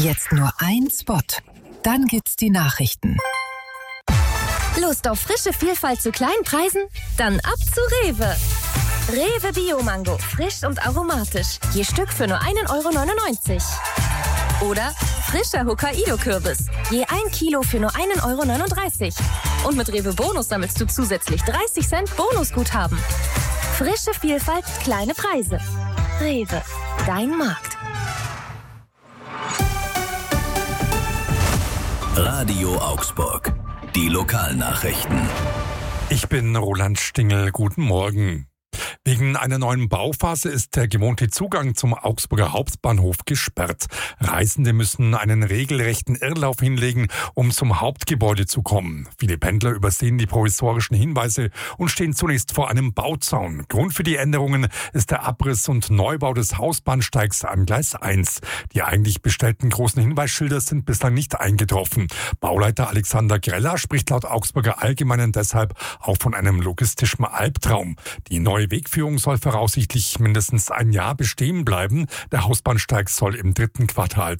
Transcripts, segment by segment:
Jetzt nur ein Spot. Dann gibt's die Nachrichten. Lust auf frische Vielfalt zu kleinen Preisen? Dann ab zu Rewe. Rewe Bio-Mango, frisch und aromatisch. Je Stück für nur 1,99 € Oder frischer Hokkaido-Kürbis. Je 1 Kilo für nur 1,39 € Und mit Rewe Bonus sammelst du zusätzlich 30 Cent Bonusguthaben. Frische Vielfalt, kleine Preise. Rewe, dein Markt. Radio Augsburg. Die Lokalnachrichten. Ich bin Roland Stingel. Guten Morgen. Wegen einer neuen Bauphase ist der gewohnte Zugang zum Augsburger Hauptbahnhof gesperrt. Reisende müssen einen regelrechten Irrlauf hinlegen, um zum Hauptgebäude zu kommen. Viele Pendler übersehen die provisorischen Hinweise und stehen zunächst vor einem Bauzaun. Grund für die Änderungen ist der Abriss und Neubau des Hausbahnsteigs an Gleis 1. Die eigentlich bestellten großen Hinweisschilder sind bislang nicht eingetroffen. Bauleiter Alexander Greller spricht laut Augsburger Allgemeinen deshalb auch von einem logistischen Albtraum. Die neue Wegführung soll voraussichtlich mindestens ein Jahr bestehen bleiben. Der Hausbahnsteig soll im 3. Quartal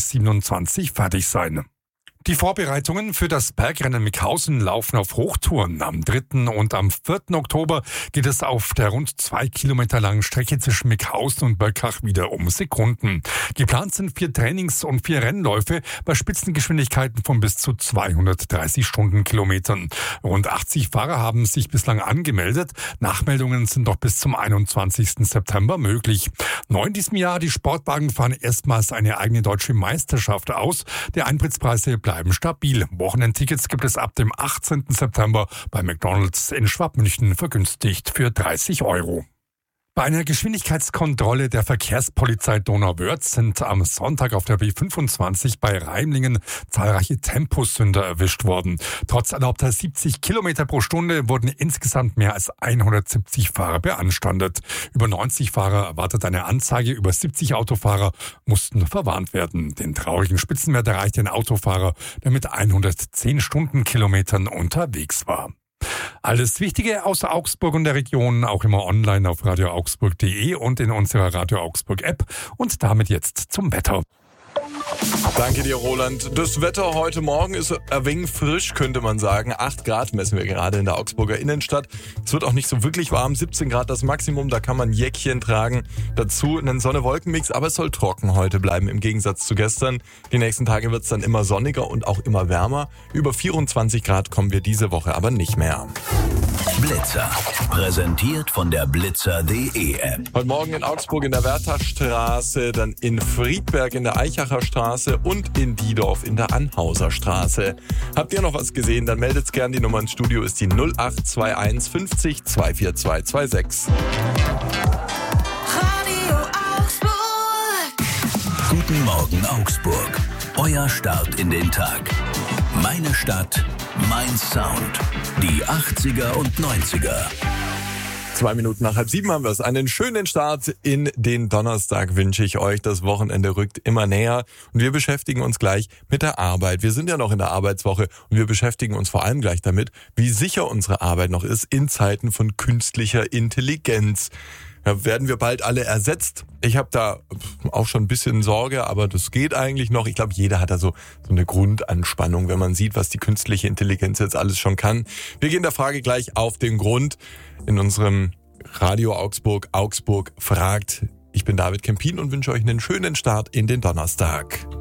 2027 fertig sein. Die Vorbereitungen für das Bergrennen Mickhausen laufen auf Hochtouren. Am 3. und am 4. Oktober geht es auf der rund 2 Kilometer langen Strecke zwischen Mickhausen und Böckach wieder um Sekunden. Geplant sind 4 Trainings- und 4 Rennläufe bei Spitzengeschwindigkeiten von bis zu 230 Stundenkilometern. Rund 80 Fahrer haben sich bislang angemeldet. Nachmeldungen sind noch bis zum 21. September möglich. Neu in diesem Jahr, die Sportwagen fahren erstmals eine eigene deutsche Meisterschaft aus. Die Eintrittspreise bleiben stabil. Wochenendtickets gibt es ab dem 18. September bei McDonald's in Schwabmünchen vergünstigt für 30 €. Bei einer Geschwindigkeitskontrolle der Verkehrspolizei Donauwörth sind am Sonntag auf der B25 bei Reimlingen zahlreiche Temposünder erwischt worden. Trotz erlaubter 70 Kilometer pro Stunde wurden insgesamt mehr als 170 Fahrer beanstandet. Über 90 Fahrer erwartet eine Anzeige, über 70 Autofahrer mussten verwarnt werden. Den traurigen Spitzenwert erreichte ein Autofahrer, der mit 110 Stundenkilometern unterwegs war. Alles Wichtige aus Augsburg und der Region auch immer online auf radioaugsburg.de und in unserer Radio Augsburg App. Und damit jetzt zum Wetter. Danke dir, Roland. Das Wetter heute Morgen ist ein wenig frisch, könnte man sagen. 8 Grad messen wir gerade in der Augsburger Innenstadt. Es wird auch nicht so wirklich warm. 17 Grad das Maximum, da kann man Jäckchen tragen. Dazu einen Sonne-Wolken-Mix, aber es soll trocken heute bleiben, im Gegensatz zu gestern. Die nächsten Tage wird es dann immer sonniger und auch immer wärmer. Über 24 Grad kommen wir diese Woche aber nicht mehr. Blitzer. Präsentiert von der Blitzer.de App. Heute Morgen in Augsburg in der Wertherstraße, dann in Friedberg in der Eichacher Straße und in Diedorf in der Anhauser Straße. Habt ihr noch was gesehen? Dann meldet's gern. Die Nummer ins Studio ist die 0821 50 24226. Radio Augsburg. Guten Morgen Augsburg. Euer Start in den Tag. Meine Stadt, mein Sound. Die 80er und 90er. 2 Minuten nach 6:30 haben wir es. Einen schönen Start in den Donnerstag wünsche ich euch. Das Wochenende rückt immer näher und wir beschäftigen uns gleich mit der Arbeit. Wir sind ja noch in der Arbeitswoche und wir beschäftigen uns vor allem gleich damit, wie sicher unsere Arbeit noch ist in Zeiten von künstlicher Intelligenz. Da werden wir bald alle ersetzt. Ich habe da auch schon ein bisschen Sorge, aber das geht eigentlich noch. Ich glaube, jeder hat da so eine Grundanspannung, wenn man sieht, was die künstliche Intelligenz jetzt alles schon kann. Wir gehen der Frage gleich auf den Grund in unserem Radio Augsburg. Augsburg fragt. Ich bin David Kempin und wünsche euch einen schönen Start in den Donnerstag.